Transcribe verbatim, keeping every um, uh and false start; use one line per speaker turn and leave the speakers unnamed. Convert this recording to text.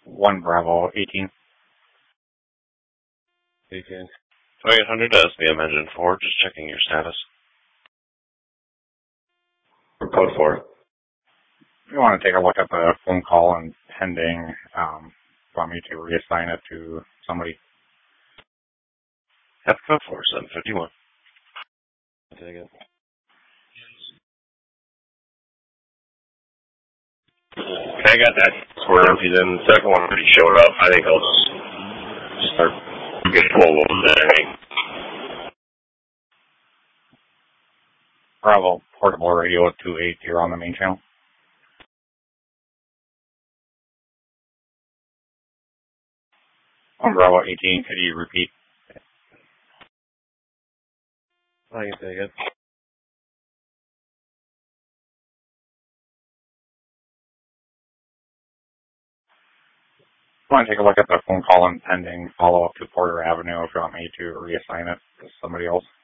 one Bravo eighteen.
eighteen. twenty-eight hundred S B M engine four, just checking your status. Code four.
You want to take a look at the phone call and pending, um, want me to reassign it to somebody?
F code four, seven fifty-one. Take it. I got that square empty then. The second one already showed up. I think I'll just start getting full load there.
Bravo, portable radio two eight, you're on the main channel. On Bravo eighteen, could you repeat?
I can take it.
I want to take a look at the phone call and pending follow-up to Porter Avenue if you want me to reassign it to somebody else.